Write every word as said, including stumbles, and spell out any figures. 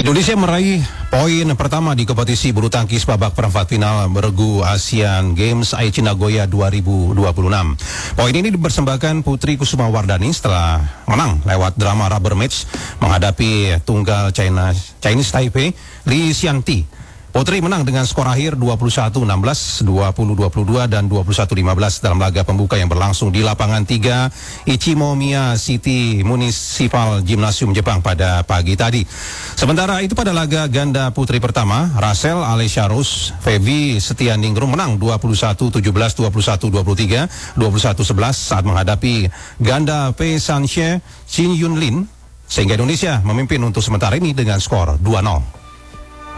Indonesia meraih poin pertama di kompetisi bulu tangkis babak perempat final bergu Asian Games Aichi Nagoya dua ribu dua puluh enam. Poin ini dipersembahkan Putri Kusuma Wardani setelah menang lewat drama rubber match menghadapi tunggal China, Chinese Taipei Li Xianti. Putri menang dengan skor akhir dua puluh satu enam belas, dua puluh dua puluh dua, dan dua puluh satu lima belas dalam laga pembuka yang berlangsung di lapangan tiga Ichimomiya City Municipal Gymnasium Jepang pada pagi tadi. Sementara itu pada laga ganda putri pertama, Rachel Alessia Rose Fevi Setianingrum menang dua puluh satu tujuh belas, dua puluh satu dua puluh tiga, dua puluh satu sebelas saat menghadapi ganda Pei Sanxie Shin Yunlin, sehingga Indonesia memimpin untuk sementara ini dengan skor dua nol.